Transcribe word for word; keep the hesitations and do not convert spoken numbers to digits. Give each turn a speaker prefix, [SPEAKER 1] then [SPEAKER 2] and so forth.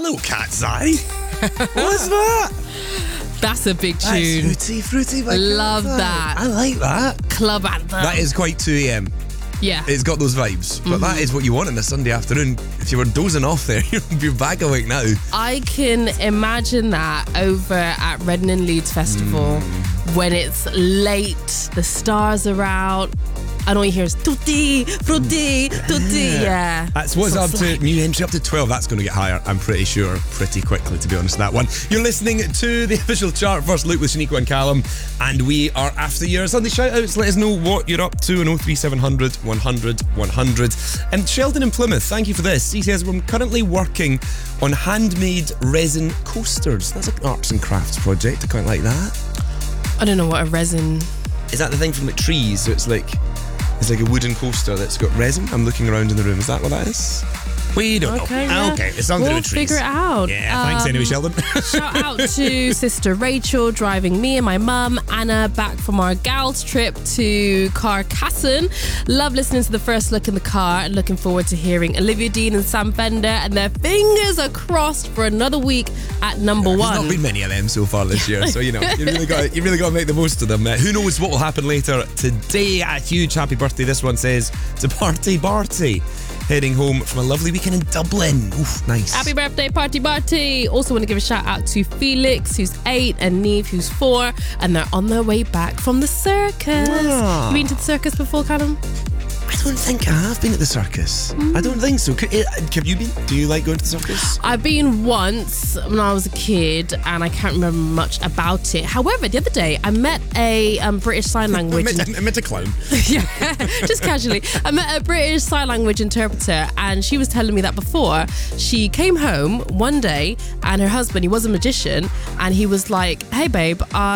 [SPEAKER 1] Hello, Cat's Eye. What's that?
[SPEAKER 2] That's a big
[SPEAKER 1] That's
[SPEAKER 2] tune.
[SPEAKER 1] fruity, fruity. by
[SPEAKER 2] Love
[SPEAKER 1] Cat's Eye.
[SPEAKER 2] that.
[SPEAKER 1] I like that.
[SPEAKER 2] Club anthem.
[SPEAKER 1] That is quite two a.m.
[SPEAKER 2] Yeah.
[SPEAKER 1] It's got those vibes. But
[SPEAKER 2] Mm-hmm.
[SPEAKER 1] that is what you want on a Sunday afternoon. If you were dozing off there, you're back awake now.
[SPEAKER 2] I can imagine that over at Redden and Leeds Festival
[SPEAKER 1] Mm.
[SPEAKER 2] when it's late, the stars are out, and all you hear is tutti, frutti, tutti. Yeah.
[SPEAKER 1] That's what's
[SPEAKER 2] So
[SPEAKER 1] up
[SPEAKER 2] it's
[SPEAKER 1] to
[SPEAKER 2] like-
[SPEAKER 1] new entry up to twelve. That's going to get higher, I'm pretty sure, pretty quickly, to be honest, that one. You're listening to the official chart. First Look with Shaniqua and Callum, and we are after your Sunday shout outs. Let us know what you're up to on oh three seven hundred, one hundred, one hundred. And Sheldon in Plymouth, thank you for this. He says, I'm currently working on handmade resin coasters. That's an arts and crafts project. I quite like that.
[SPEAKER 2] I don't know what a resin.
[SPEAKER 1] Is that the thing from the trees? So it's like it's like a wooden coaster that's got resin. I'm looking around in the room. Is that what that is? We don't
[SPEAKER 2] Okay,
[SPEAKER 1] know.
[SPEAKER 2] yeah.
[SPEAKER 1] Okay, it's something to do
[SPEAKER 2] We'll
[SPEAKER 1] with trees.
[SPEAKER 2] figure it out.
[SPEAKER 1] Yeah, thanks
[SPEAKER 2] Um,
[SPEAKER 1] anyway, Sheldon.
[SPEAKER 2] Shout out to Sister Rachel driving me and my mum Anna back from our gals trip to Carcassonne. Love listening to the First Look in the car and looking forward to hearing Olivia Dean and Sam Fender, and their fingers are crossed for another week at number
[SPEAKER 1] There's
[SPEAKER 2] one.
[SPEAKER 1] not been many of them so far this year, so you know you really got you really got to make the most of them. Uh, who knows what will happen later today? A huge happy birthday. This one says to Party Barty, heading home from a lovely weekend in Dublin. Oof, nice.
[SPEAKER 2] Happy birthday, Party Barty. Also want to give a shout out to Felix, who's eight, and Neve, who's four, and they're on their way back from the circus.
[SPEAKER 1] Ah.
[SPEAKER 2] You been to the circus before, Callum?
[SPEAKER 1] I don't think I have been at the circus.
[SPEAKER 2] Mm.
[SPEAKER 1] I don't think so. Could- uh, Have you been? Do you like going to the circus?
[SPEAKER 2] I've been once when I was a kid, and I can't remember much about it. However, the other day I met a um, British Sign
[SPEAKER 1] I
[SPEAKER 2] Language.
[SPEAKER 1] met, I met a clown.
[SPEAKER 2] Yeah, just casually. I met a British Sign Language interpreter, and she was telling me that before she came home one day, and her husband, he was a magician, and he was like, "Hey, babe, uh,